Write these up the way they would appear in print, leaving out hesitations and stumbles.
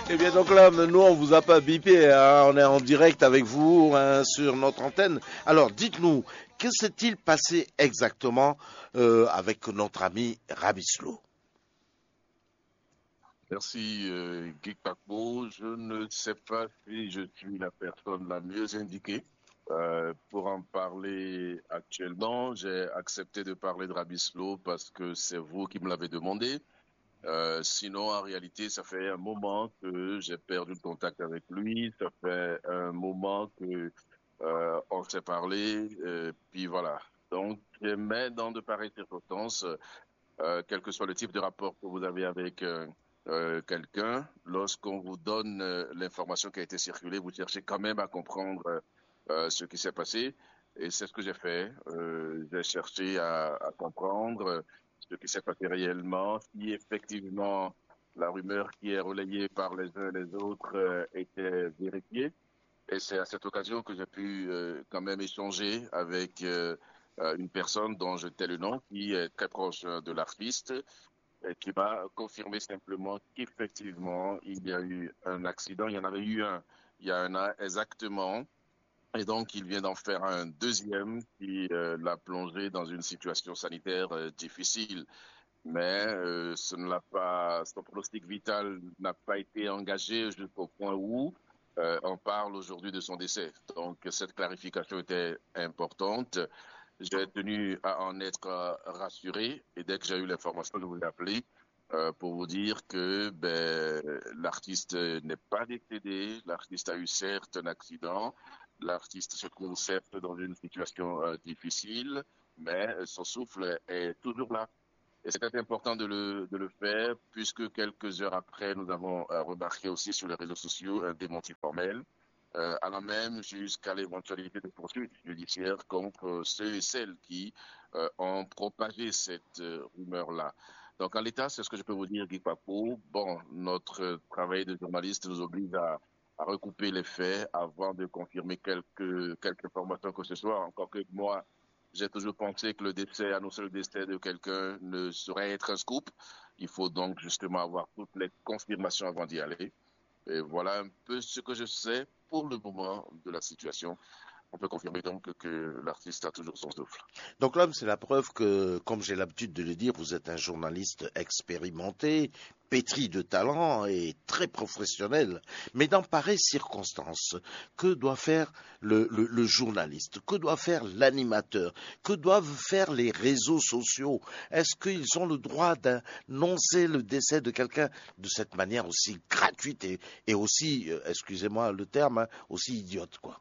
Eh bien donc là, nous on vous a pas bipé, hein, on est en direct avec vous hein, sur notre antenne. Alors dites-nous, que s'est-il passé exactement avec notre ami Rabislo? Merci, Guy Paco. Je ne sais pas si je suis la personne la mieux indiquée pour en parler actuellement. J'ai accepté de parler de Rabislo parce que c'est vous qui me l'avez demandé. Sinon, en réalité, ça fait un moment que j'ai perdu le contact avec lui. Ça fait un moment que on s'est parlé. Puis voilà. Donc, mais dans de pareilles circonstances, quel que soit le type de rapport que vous avez avec quelqu'un, lorsqu'on vous donne l'information qui a été circulée, vous cherchez quand même à comprendre ce qui s'est passé. Et c'est ce que j'ai fait. J'ai cherché à comprendre ce qui s'est passé réellement, si effectivement la rumeur qui est relayée par les uns et les autres était vérifiée. Et c'est à cette occasion que j'ai pu quand même échanger avec une personne dont je tais le nom, qui est très proche de l'artiste, et qui m'a confirmé simplement qu'effectivement, il y a eu un accident. Il y en avait eu un il y a un an exactement. Et donc, il vient d'en faire un deuxième qui l'a plongé dans une situation sanitaire difficile. Mais ce ne l'a pas, son pronostic vital n'a pas été engagé jusqu'au point où on parle aujourd'hui de son décès. Donc, cette clarification était importante. J'ai tenu à en être rassuré et dès que j'ai eu l'information, je vous ai appelé pour vous dire que l'artiste n'est pas décédé, l'artiste a eu certes un accident, l'artiste se trouve certes dans une situation difficile, mais son souffle est toujours là. Et c'était important de le faire puisque quelques heures après, nous avons remarqué aussi sur les réseaux sociaux un démenti formel, allant même jusqu'à l'éventualité de poursuites judiciaires contre ceux et celles qui ont propagé cette rumeur-là. Donc, en l'état, c'est ce que je peux vous dire, Guy Papo. Bon, notre travail de journaliste nous oblige à recouper les faits avant de confirmer quelques informations que ce soit. Encore que moi, j'ai toujours pensé que le décès, annoncer le décès de quelqu'un ne saurait être un scoop. Il faut donc justement avoir toutes les confirmations avant d'y aller. Et voilà un peu ce que je sais pour le moment de la situation. On peut confirmer donc que l'artiste a toujours son souffle. Donc là, c'est la preuve que, comme j'ai l'habitude de le dire, vous êtes un journaliste expérimenté, pétri de talent et très professionnel. Mais dans pareilles circonstances, que doit faire le journaliste? Que doit faire l'animateur? Que doivent faire les réseaux sociaux? Est-ce qu'ils ont le droit d'annoncer le décès de quelqu'un de cette manière aussi gratuite et aussi, excusez-moi le terme, hein, aussi idiote, quoi?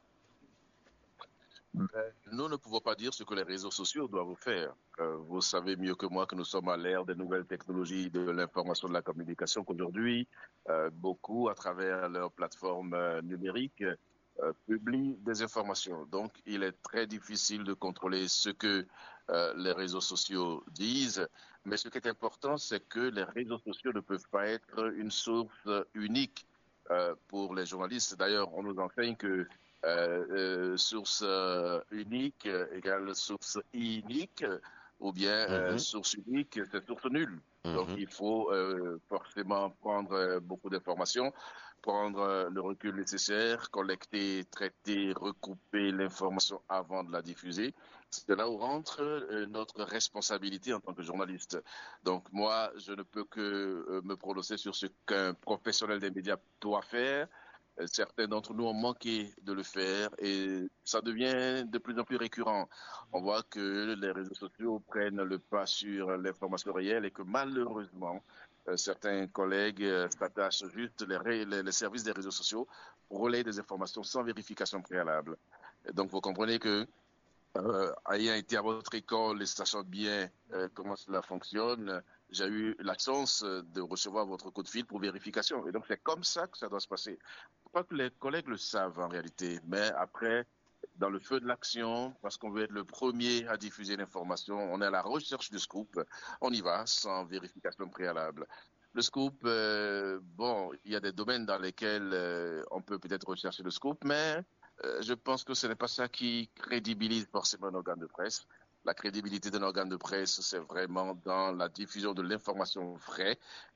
Nous ne pouvons pas dire ce que les réseaux sociaux doivent faire. Vous savez mieux que moi que nous sommes à l'ère des nouvelles technologies de l'information et de la communication, qu'aujourd'hui, beaucoup, à travers leurs plateformes numériques, publient des informations. Donc, il est très difficile de contrôler ce que les réseaux sociaux disent. Mais ce qui est important, c'est que les réseaux sociaux ne peuvent pas être une source unique pour les journalistes. D'ailleurs, on nous enseigne que source unique égale source unique, ou bien Mhm, source unique, c'est source nulle. Donc, mhm. il faut forcément prendre beaucoup d'informations, prendre le recul nécessaire, collecter, traiter, recouper l'information avant de la diffuser. C'est là où rentre notre responsabilité en tant que journaliste. Donc, moi, je ne peux que me prononcer sur ce qu'un professionnel des médias doit faire. Certains d'entre nous ont manqué de le faire et ça devient de plus en plus récurrent. On voit que les réseaux sociaux prennent le pas sur l'information réelle et que malheureusement, certains collègues s'attachent juste les services des réseaux sociaux pour relayer des informations sans vérification préalable. Et donc, vous comprenez que ayant été à votre école et sachant bien comment cela fonctionne, j'ai eu la chance de recevoir votre coup de fil pour vérification. Et donc, c'est comme ça que ça doit se passer. Je crois que les collègues le savent en réalité, mais après, dans le feu de l'action, parce qu'on veut être le premier à diffuser l'information, on est à la recherche du scoop, on y va sans vérification préalable. Le scoop, bon, il y a des domaines dans lesquels on peut peut-être rechercher le scoop, mais je pense que ce n'est pas ça qui crédibilise forcément un organe de presse. La crédibilité d'un organe de presse, c'est vraiment dans la diffusion de l'information vraie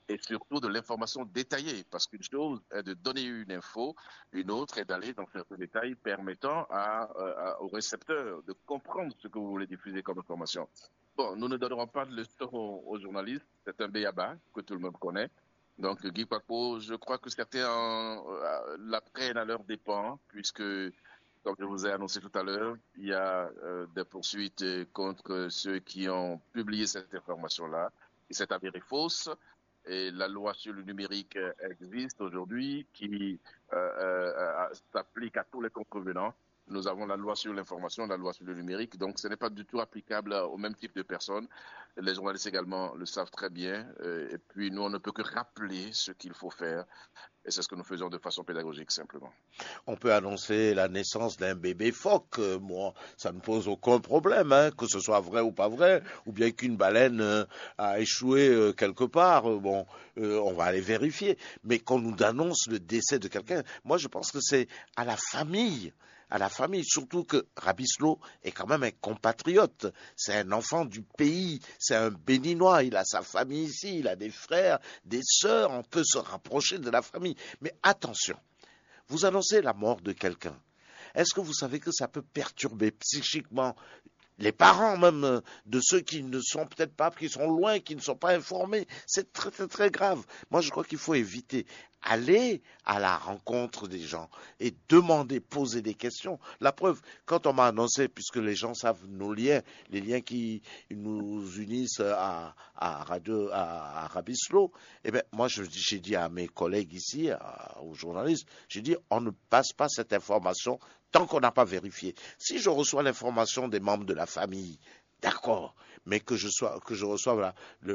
et surtout de l'information détaillée. Parce qu'une chose est de donner une info, une autre est d'aller dans certains détails permettant au récepteur de comprendre ce que vous voulez diffuser comme information. Bon, nous ne donnerons pas de leçons aux journalistes, c'est un b.a.-ba que tout le monde connaît. Donc, Guy Paco, je crois que certains la prennent à leur dépens, puisque, comme je vous ai annoncé tout à l'heure, il y a des poursuites contre ceux qui ont publié cette information-là, qui s'est avérée fausse. Et la loi sur le numérique existe aujourd'hui, qui s'applique à tous les contrevenants. Nous avons la loi sur l'information, la loi sur le numérique, donc ce n'est pas du tout applicable au même type de personnes. Les journalistes également le savent très bien. Et puis nous, on ne peut que rappeler ce qu'il faut faire. Et c'est ce que nous faisons de façon pédagogique, simplement. On peut annoncer la naissance d'un bébé phoque. Moi, ça ne pose aucun problème, hein, que ce soit vrai ou pas vrai, ou bien qu'une baleine a échoué quelque part. On va aller vérifier. Mais qu'on nous annonce le décès de quelqu'un, moi, je pense que c'est à la famille. À la famille, surtout que Rabislo est quand même un compatriote, c'est un enfant du pays, c'est un Béninois, il a sa famille ici, il a des frères, des sœurs, on peut se rapprocher de la famille. Mais attention, vous annoncez la mort de quelqu'un. Est-ce que vous savez que ça peut perturber psychiquement les parents même de ceux qui ne sont peut-être pas, qui sont loin, qui ne sont pas informés? C'est très très très grave. Moi je crois qu'il faut éviter. Aller à la rencontre des gens et demander, poser des questions. La preuve, quand on m'a annoncé, puisque les gens savent nos liens, les liens qui nous unissent à Rabislo, eh bien, moi j'ai dit à mes collègues ici, aux journalistes, j'ai dit on ne passe pas cette information tant qu'on n'a pas vérifié. Si je reçois l'information des membres de la famille, d'accord, mais que je reçoive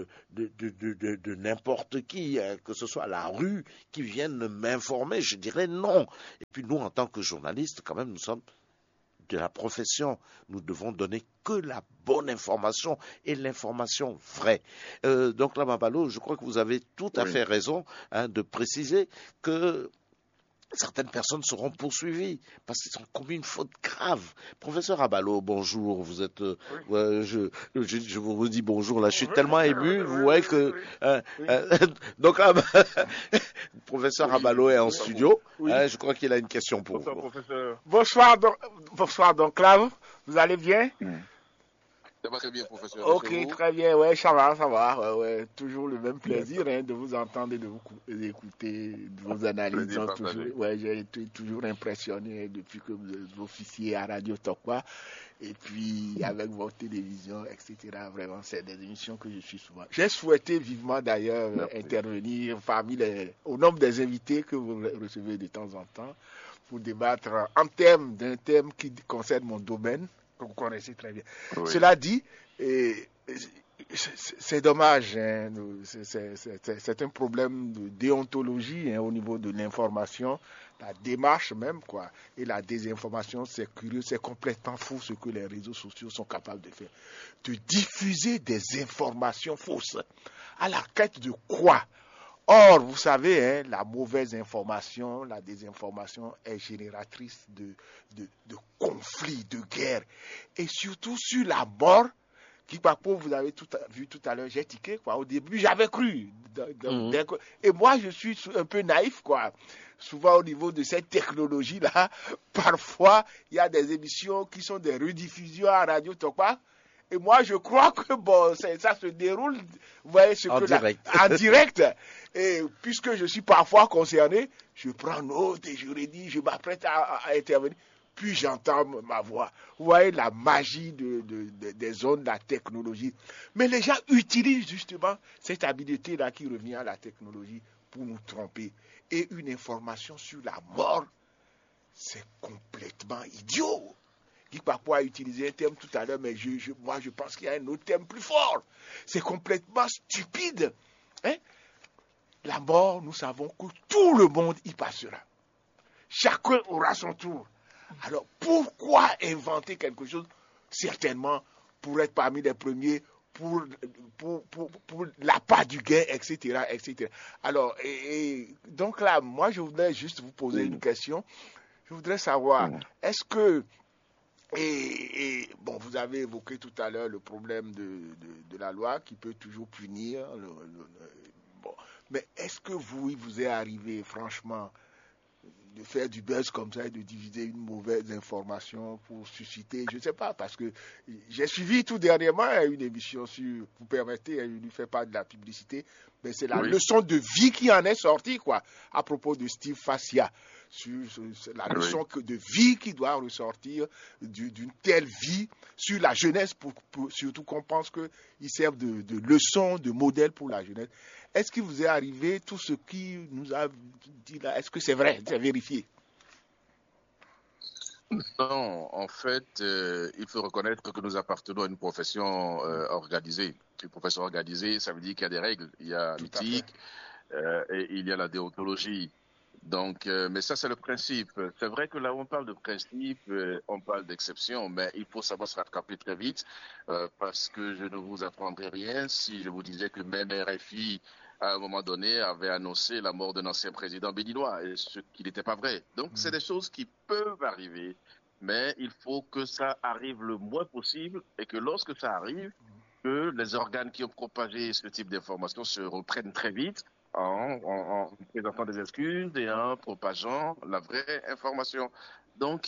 de n'importe qui, que ce soit la rue, qui vienne m'informer, je dirais non. Et puis nous, en tant que journalistes, quand même, nous sommes de la profession. Nous devons donner que la bonne information et l'information vraie. Donc là, Mabalo, je crois que vous avez tout à fait raison de préciser que certaines personnes seront poursuivies parce qu'ils ont commis une faute grave. Professeur Abalo, bonjour. Vous êtes, je vous dis bonjour. Là, je suis tellement ému. Vous voyez que, donc là, professeur Abalo est en studio. Je crois qu'il a une question pour vous. Professeur. Bonsoir, donc là, vous allez bien? Ça va très bien, professeur. Ok, très bien, ouais, ça va, ouais. Toujours le même plaisir de vous entendre et d'écouter vos analyses. J'ai été toujours impressionné depuis que vous êtes officier à Radio Tokwa. Et puis, avec votre télévision, etc. Vraiment, c'est des émissions que je suis souvent. J'ai souhaité vivement d'ailleurs intervenir au nombre des invités que vous recevez de temps en temps pour débattre d'un thème qui concerne mon domaine, que vous connaissez très bien. Oui. Cela dit, c'est dommage, c'est un problème de déontologie au niveau de l'information, la démarche même, quoi. Et la désinformation, c'est curieux, c'est complètement fou ce que les réseaux sociaux sont capables de faire. De diffuser des informations fausses. À la quête de quoi? Or, vous savez, la mauvaise information, la désinformation est génératrice de conflits, de guerres. Et surtout sur la mort, qui, vous avez vu tout à l'heure, j'ai tiqué, quoi. Au début, j'avais cru. Et moi, je suis un peu naïf, quoi. Souvent, au niveau de cette technologie-là, parfois, il y a des émissions qui sont des rediffusions à Radio Tokwa. Et moi, je crois que ça se déroule, vous voyez, en direct. Et puisque je suis parfois concerné, je prends note et je redis, je m'apprête à intervenir. Puis j'entends ma voix. Vous voyez la magie des ondes, de la technologie. Mais les gens utilisent justement cette habileté-là qui revient à la technologie pour nous tromper. Et une information sur la mort, c'est complètement idiot. Guy Papo a utilisé un terme tout à l'heure, mais moi je pense qu'il y a un autre terme plus fort. C'est complètement stupide. La mort, nous savons que tout le monde y passera. Chacun aura son tour. Alors pourquoi inventer quelque chose? Certainement pour être parmi les premiers, pour l'appât du gain, etc., etc. Alors, donc là, moi je voudrais juste vous poser une question. Je voudrais savoir, est-ce que bon, vous avez évoqué tout à l'heure le problème de la loi qui peut toujours punir. Mais est-ce que il vous est arrivé, franchement, de faire du buzz comme ça et de diviser une mauvaise information pour susciter, je ne sais pas, parce que j'ai suivi tout dernièrement une émission sur, vous permettez, je ne fais pas de la publicité, mais c'est la leçon de vie qui en est sortie, quoi, à propos de Steve Fascia, sur la leçon de vie qui doit ressortir d'une telle vie sur la jeunesse, surtout qu'on pense qu'ils servent de leçon, de modèle pour la jeunesse. Est-ce qu'il vous est arrivé tout ce qui nous a dit là? Est-ce que c'est vrai? C'est vérifié? Non, en fait, il faut reconnaître que nous appartenons à une profession organisée. Une profession organisée, ça veut dire qu'il y a des règles, il y a l'éthique et il y a la déontologie. Donc, mais ça, c'est le principe. C'est vrai que là où on parle de principe, on parle d'exception, mais il faut savoir se rattraper très vite parce que je ne vous apprendrai rien si je vous disais que même RFI, à un moment donné, avait annoncé la mort d'un ancien président béninois, et ce qui n'était pas vrai. Donc, c'est des choses qui peuvent arriver, mais il faut que ça arrive le moins possible et que lorsque ça arrive, que les organes qui ont propagé ce type d'informations se reprennent très vite en présentant des excuses et en propageant la vraie information. Donc,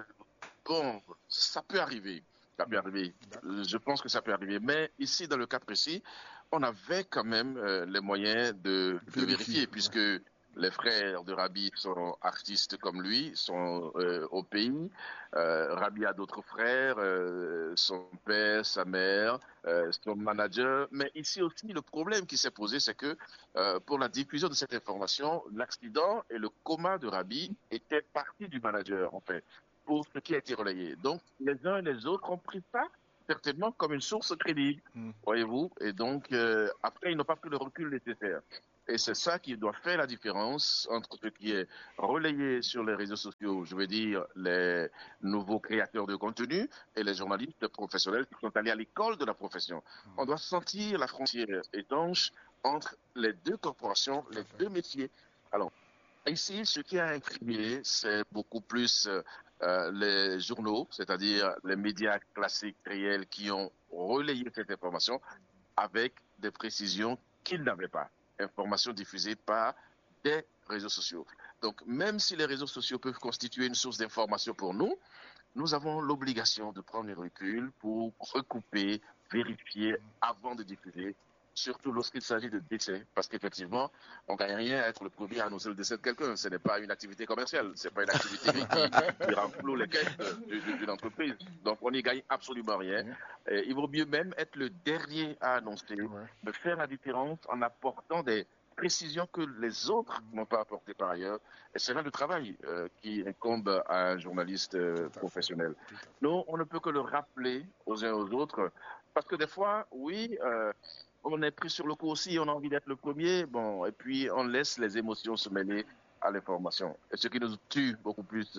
bon, ça peut arriver. Ça peut arriver. Je pense que ça peut arriver. Mais ici, dans le cas précis, on avait quand même les moyens de vérifier, puisque les frères de Rabi sont artistes comme lui, sont au pays. Rabi a d'autres frères, son père, sa mère, son manager. Mais ici aussi, le problème qui s'est posé, c'est que pour la diffusion de cette information, l'accident et le coma de Rabi étaient partie du manager, en fait, pour ce qui a été relayé. Donc, les uns et les autres ont pris ça certainement comme une source crédible, voyez-vous. Et donc, après, ils n'ont pas pris le recul nécessaire. Et c'est ça qui doit faire la différence entre ce qui est relayé sur les réseaux sociaux, je veux dire les nouveaux créateurs de contenu, et les journalistes professionnels qui sont allés à l'école de la profession. On doit sentir la frontière étanche entre les deux corporations, les deux métiers. Alors, ici, ce qui a incriminé, c'est beaucoup plus les journaux, c'est-à-dire les médias classiques réels qui ont relayé cette information avec des précisions qu'ils n'avaient pas. Informations diffusées par des réseaux sociaux. Donc, même si les réseaux sociaux peuvent constituer une source d'information pour nous, nous avons l'obligation de prendre le recul pour recouper, vérifier avant de diffuser, surtout lorsqu'il s'agit de décès, parce qu'effectivement, on ne gagne rien à être le premier à annoncer le décès de quelqu'un. Ce n'est pas une activité commerciale, ce n'est pas une activité qui remplit les caisses d'une entreprise. Donc, on n'y gagne absolument rien. Et il vaut mieux même être le dernier à annoncer, de faire la différence en apportant des précisions que les autres n'ont pas apportées par ailleurs. Et c'est là le travail qui incombe à un journaliste professionnel. Nous, on ne peut que le rappeler aux uns aux autres, parce que des fois, oui, on est pris sur le coup aussi, on a envie d'être le premier, bon, et puis on laisse les émotions se mêler à l'information. Et ce qui nous tue beaucoup plus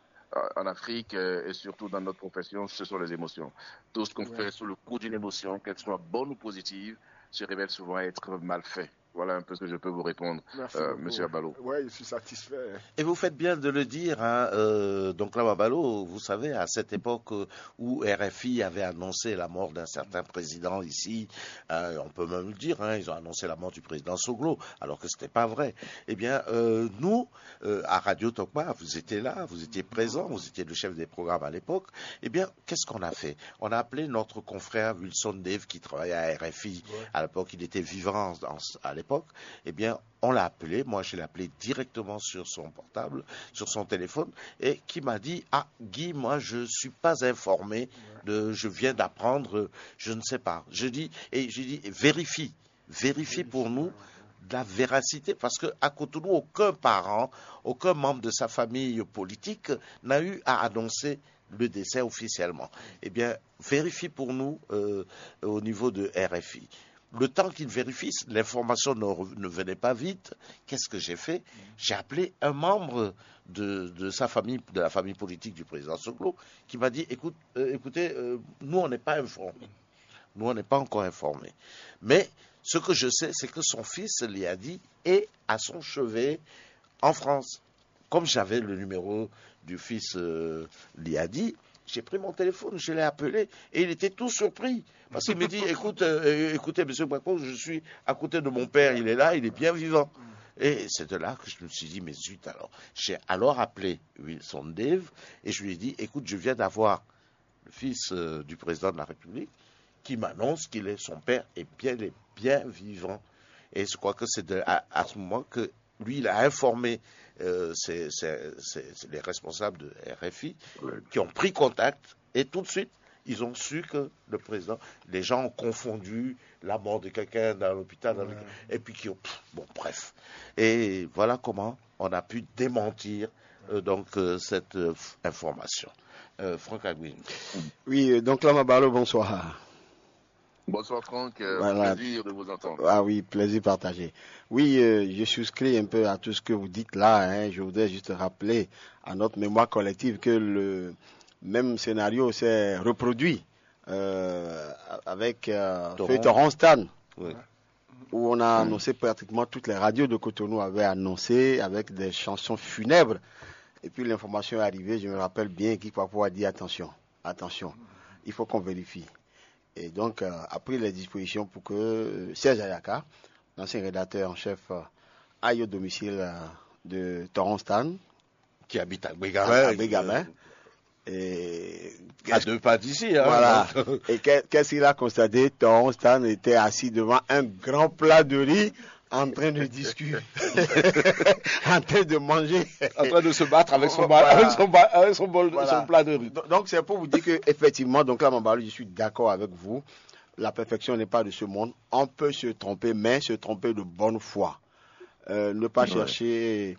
en Afrique et surtout dans notre profession, ce sont les émotions. Tout ce qu'on fait sous le coup d'une émotion, qu'elle soit bonne ou positive, se révèle souvent être mal fait. Voilà un peu ce que je peux vous répondre, Monsieur Abalo. Oui, je suis satisfait. Et vous faites bien de le dire. Hein, donc là, Abalo, vous savez, à cette époque où RFI avait annoncé la mort d'un certain président ici, on peut même le dire, hein, ils ont annoncé la mort du président Soglo, alors que ce n'était pas vrai. Eh bien, nous, à Radio Tokma, vous étiez là, vous étiez présent, vous étiez le chef des programmes à l'époque. Eh bien, qu'est-ce qu'on a fait? On a appelé notre confrère Wilson Dave, qui travaillait à RFI. À l'époque, il était vivant à l'époque. Eh bien, on l'a appelé, moi je l'ai appelé directement sur son portable, sur son téléphone, et qui m'a dit, ah Guy, moi je ne suis pas informé, je viens d'apprendre, je ne sais pas. J'ai dit, vérifie pour nous la véracité, parce qu'à Cotonou, aucun parent, aucun membre de sa famille politique n'a eu à annoncer le décès officiellement. Eh bien, vérifie pour nous au niveau de RFI. Le temps qu'il vérifie, l'information ne venait pas vite. Qu'est-ce que j'ai fait? J'ai appelé un membre de sa famille, de la famille politique du président Soglo, qui m'a dit, écoutez, nous on n'est pas informés. Nous on n'est pas encore informés. Mais ce que je sais, c'est que son fils, Liadi, est à son chevet en France. Comme j'avais le numéro du fils Liadi, J'ai pris mon téléphone, je l'ai appelé et il était tout surpris. Parce qu'il me dit, écoutez, monsieur Gbagbo, je suis à côté de mon père, il est là, il est bien vivant. Et c'est de là que je me suis dit, mais zut alors. J'ai alors appelé Wilson Dave et je lui ai dit, écoute, je viens d'avoir le fils du président de la République qui m'annonce son père est bien vivant. Et je crois que c'est à ce moment que lui, il a informé les responsables de RFI qui ont pris contact et tout de suite, ils ont su que le président, les gens ont confondu la mort de quelqu'un dans l'hôpital, et puis bon, bref. Et voilà comment on a pu démentir cette information. Franck Aguin. Oui, donc là, Mabalo, bonsoir. Bonsoir Franck, voilà. Plaisir de vous entendre. Ah oui, plaisir partagé. Oui, je souscris un peu à tout ce que vous dites là. Hein. Je voudrais juste rappeler à notre mémoire collective que le même scénario s'est reproduit avec Feuilleton Stan, oui, où on a annoncé pratiquement toutes les radios de Cotonou avaient annoncé avec des chansons funèbres. Et puis l'information est arrivée, je me rappelle bien, qui parfois a dit attention, il faut qu'on vérifie. Et donc, a pris les dispositions pour que Serge Ayaka, l'ancien rédacteur en chef, aille au domicile de Toronstan, qui habite à Bégamin. Et à 2 pas d'ici. Hein, voilà. Et qu'est-ce qu'il a constaté? Toronstan était assis devant un grand plat de riz, en train de discuter, en train de manger, en train de se battre avec son plat de riz. Donc c'est pour vous dire que effectivement, donc là, je suis d'accord avec vous. La perfection n'est pas de ce monde. On peut se tromper, mais se tromper de bonne foi. Ne pas chercher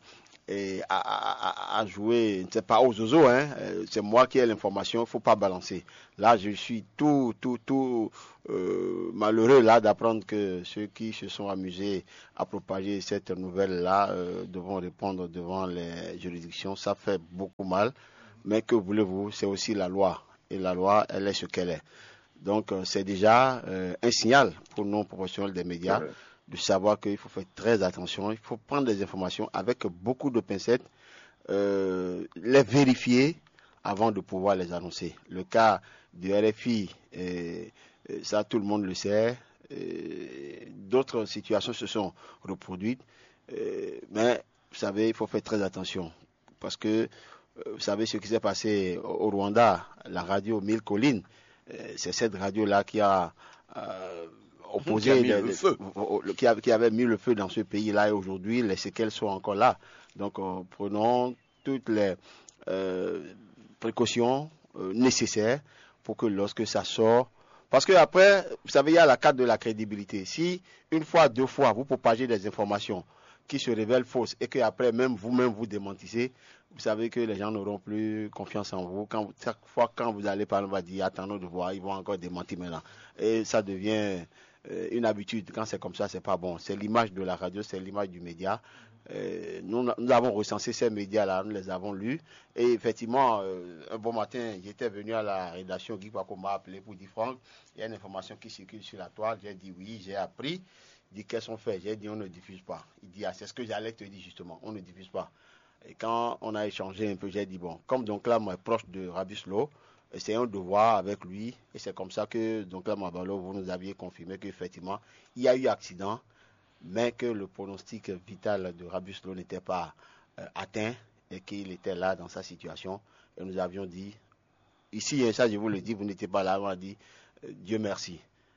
à jouer, c'est pas aux oiseaux, hein. C'est moi qui ai l'information, il faut pas balancer. Là, je suis tout malheureux là d'apprendre que ceux qui se sont amusés à propager cette nouvelle-là devront répondre devant les juridictions. Ça fait beaucoup mal, mais que voulez-vous, c'est aussi la loi. Et la loi, elle est ce qu'elle est. Donc, c'est déjà un signal pour nous, professionnels des médias, de savoir qu'il faut faire très attention, il faut prendre des informations avec beaucoup de pincettes, les vérifier avant de pouvoir les annoncer. Le cas du RFI, ça tout le monde le sait, d'autres situations se sont reproduites, mais vous savez, il faut faire très attention, parce que vous savez ce qui s'est passé au Rwanda, la radio 1000 collines, c'est cette radio-là qui a opposé, qui avait mis le feu dans ce pays-là, et aujourd'hui les séquelles sont encore là. Donc prenons toutes les précautions nécessaires pour que lorsque ça sort, parce que après, vous savez, il y a la carte de la crédibilité. Si une fois, 2 fois, vous propagez des informations qui se révèlent fausses et que après même vous-même vous démentissez, vous savez que les gens n'auront plus confiance en vous. Chaque fois quand vous allez parler, on va dire attendons de voir, ils vont encore démentir maintenant. Et ça devient une habitude. Quand c'est comme ça, c'est pas bon. C'est l'image de la radio, c'est l'image du média. Nous avons recensé ces médias-là, nous les avons lus. Et effectivement, un bon matin, j'étais venu à la rédaction, Guy Kwako m'a appelé pour dire Franck, il y a une information qui circule sur la toile. J'ai dit oui, j'ai appris. Il dit qu'elles sont faites. J'ai dit on ne diffuse pas. Il dit c'est ce que j'allais te dire justement, on ne diffuse pas. Et quand on a échangé un peu, j'ai dit bon, comme donc là, moi, proche de Rabuslo, c'est un devoir avec lui. Et c'est comme ça que donc là, Mabalo, vous nous aviez confirmé qu'effectivement, il y a eu accident, mais que le pronostic vital de Rabuslo n'était pas atteint et qu'il était là dans sa situation. Et nous avions dit, ici, et ça je vous le dis, vous n'étiez pas là, on a dit Dieu merci.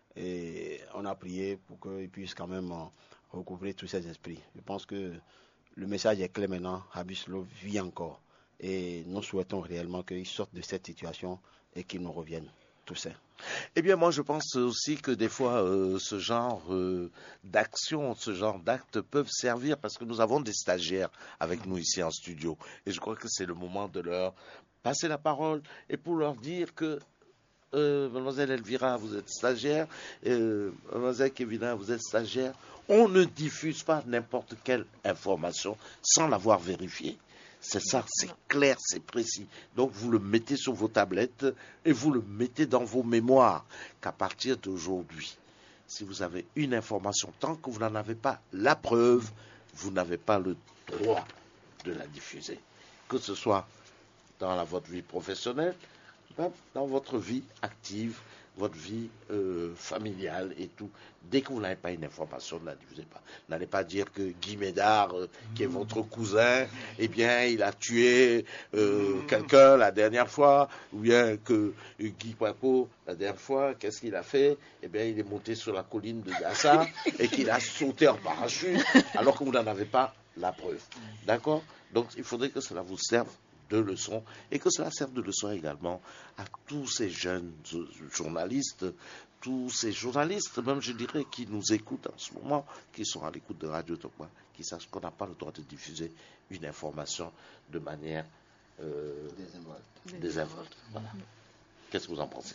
Et on a prié pour qu'il puisse quand même recouvrer tous ses esprits. Je pense que le message est clair maintenant. Rabuslo vit encore. Et nous souhaitons réellement qu'il sorte de cette situation et qu'il nous revienne. Tout ça. Eh bien, moi, je pense aussi que des fois, ce genre d'action, ce genre d'actes peuvent servir parce que nous avons des stagiaires avec nous ici en studio. Et je crois que c'est le moment de leur passer la parole et pour leur dire que Mademoiselle Elvira, vous êtes stagiaire, Mademoiselle Kevina, vous êtes stagiaire. On ne diffuse pas n'importe quelle information sans l'avoir vérifiée. C'est ça, c'est clair, c'est précis. Donc vous le mettez sur vos tablettes et vous le mettez dans vos mémoires qu'à partir d'aujourd'hui, si vous avez une information, tant que vous n'en avez pas la preuve, vous n'avez pas le droit de la diffuser. Que ce soit dans votre vie professionnelle, dans votre vie active, votre vie familiale et tout, dès que vous n'avez pas une information, ne la diffusez pas. N'allez pas dire que Guy Médard, qui est votre cousin, eh bien, il a tué quelqu'un la dernière fois, ou bien que Guy Paco, la dernière fois, qu'est-ce qu'il a fait? Eh bien, il est monté sur la colline de Dassa et qu'il a sauté en parachute, alors que vous n'en avez pas la preuve. D'accord? Donc, il faudrait que cela vous serve de leçon et que cela serve de leçon également à tous ces jeunes journalistes, tous ces journalistes, même je dirais, qui nous écoutent en ce moment, qui sont à l'écoute de Radio Tokwa, qui sachent qu'on n'a pas le droit de diffuser une information de manière désinvolte. Voilà. Qu'est-ce que vous en pensez?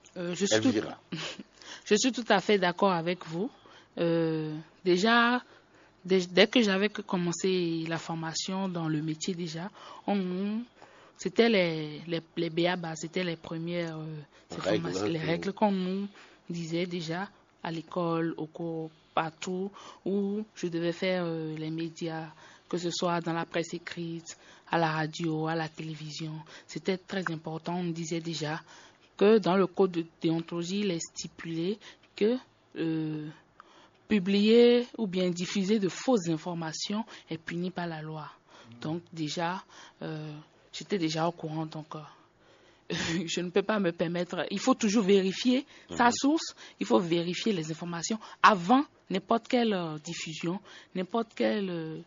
Je suis tout à fait d'accord avec vous. Déjà, dès que j'avais commencé la formation dans le métier déjà, c'était les BABA, c'était les premières règles qu'on nous disait déjà à l'école, au cours, partout où je devais faire les médias, que ce soit dans la presse écrite, à la radio, à la télévision. C'était très important. On me disait déjà que dans le code de déontologie, il est stipulé que publier ou bien diffuser de fausses informations est puni par la loi. Donc déjà, j'étais déjà au courant. Donc je ne peux pas me permettre. Il faut toujours vérifier sa source. Il faut vérifier les informations avant n'importe quelle diffusion, n'importe quelle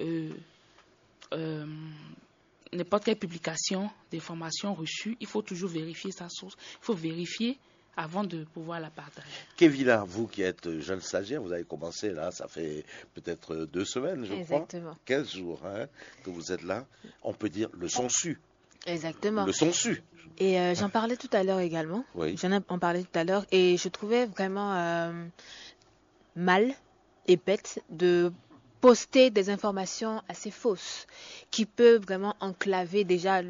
publication d'informations reçues. Il faut toujours vérifier sa source. Il faut vérifier avant de pouvoir la partager. Kevin, vous qui êtes jeune stagiaire, vous avez commencé là, ça fait peut-être 2 semaines, je crois. 15 jours que vous êtes là. On peut dire leçon su. Exactement. Leçon su. Et j'en parlais tout à l'heure également. Oui. En parlais tout à l'heure et je trouvais vraiment mal et bête de poster des informations assez fausses qui peuvent vraiment enclaver déjà